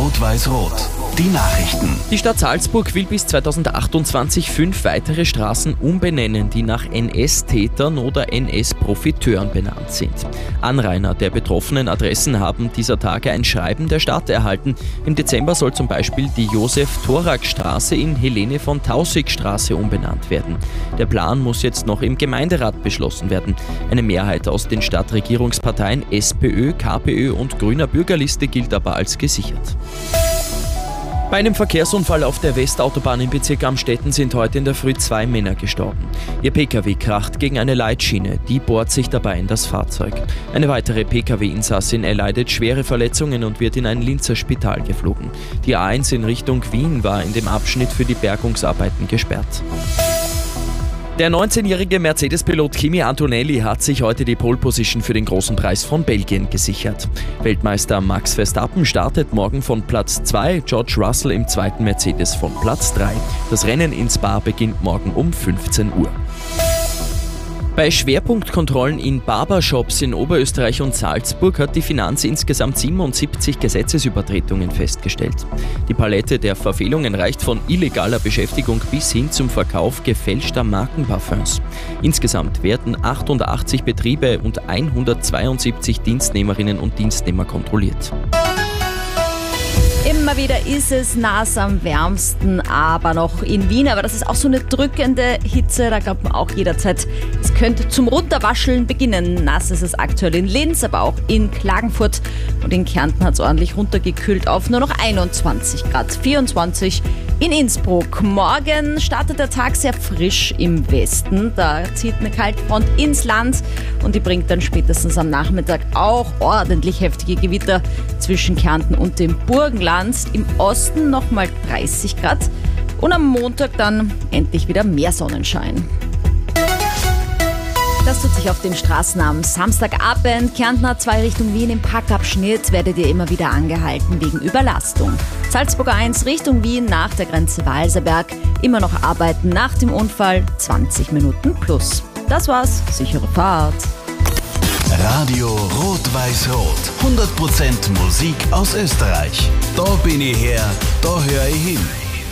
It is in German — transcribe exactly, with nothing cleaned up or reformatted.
Rot-Weiß-Rot. Die Nachrichten. Die Stadt Salzburg will bis zweitausendachtundzwanzig fünf weitere Straßen umbenennen, die nach N S-Tätern oder N S-Profiteuren benannt sind. Anrainer der betroffenen Adressen haben dieser Tage ein Schreiben der Stadt erhalten. Im Dezember soll zum Beispiel die Josef-Thorak-Straße in Helene-von-Taussig-Straße umbenannt werden. Der Plan muss jetzt noch im Gemeinderat beschlossen werden. Eine Mehrheit aus den Stadtregierungsparteien SPÖ, KPÖ und Grüner Bürgerliste gilt aber als gesichert. Bei einem Verkehrsunfall auf der Westautobahn im Bezirk Amstetten sind heute in der Früh zwei Männer gestorben. Ihr Pkw kracht gegen eine Leitschiene, die bohrt sich dabei in das Fahrzeug. Eine weitere Pkw-Insassin erleidet schwere Verletzungen und wird in ein Linzer Spital geflogen. Die A eins in Richtung Wien war in dem Abschnitt für die Bergungsarbeiten gesperrt. Der neunzehnjährige Mercedes-Pilot Kimi Antonelli hat sich heute die Pole-Position für den Großen Preis von Belgien gesichert. Weltmeister Max Verstappen startet morgen von Platz zwei, George Russell im zweiten Mercedes von Platz drei. Das Rennen in Spa beginnt morgen um fünfzehn Uhr. Bei Schwerpunktkontrollen in Barbershops in Oberösterreich und Salzburg hat die Finanz insgesamt siebenundsiebzig Gesetzesübertretungen festgestellt. Die Palette der Verfehlungen reicht von illegaler Beschäftigung bis hin zum Verkauf gefälschter Markenparfums. Insgesamt werden achtundachtzig Betriebe und hundertzweiundsiebzig Dienstnehmerinnen und Dienstnehmer kontrolliert. Immer wieder ist es nass am wärmsten, aber noch in Wien. Aber das ist auch so eine drückende Hitze, da glaubt man auch jederzeit, es könnte zum Runterwascheln beginnen. Nass ist es aktuell in Linz, aber auch in Klagenfurt. Und in Kärnten hat es ordentlich runtergekühlt auf nur noch einundzwanzig Grad, vierundzwanzig in Innsbruck. Morgen startet der Tag sehr frisch im Westen. Da zieht eine Kaltfront ins Land und die bringt dann spätestens am Nachmittag auch ordentlich heftige Gewitter zwischen Kärnten und dem Burgenland. Im Osten nochmal dreißig Grad und am Montag dann endlich wieder mehr Sonnenschein. Das tut sich auf den Straßen am Samstagabend. Kärntner zwei Richtung Wien im Parkabschnitt werdet ihr immer wieder angehalten wegen Überlastung. Salzburger eins Richtung Wien nach der Grenze Walserberg. Immer noch arbeiten nach dem Unfall, zwanzig Minuten plus. Das war's, sichere Fahrt. Radio Rot-Weiß-Rot. hundert Prozent Musik aus Österreich. Da bin ich her, da höre ich hin.